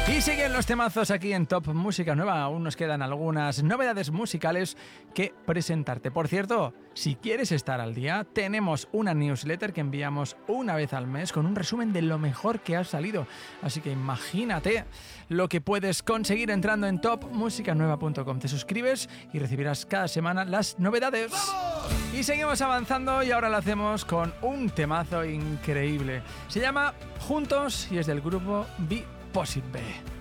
Y siguen los temazos aquí en Top Música Nueva. Aún nos quedan algunas novedades musicales que presentarte. Por cierto, si quieres estar al día, tenemos una newsletter que enviamos una vez al mes con un resumen de lo mejor que ha salido. Así que imagínate lo que puedes conseguir entrando en topmusicanueva.com. Te suscribes y recibirás cada semana las novedades. ¡Vamos! Y seguimos avanzando y ahora lo hacemos con un temazo increíble. Se llama Juntos y es del grupo Be Possible.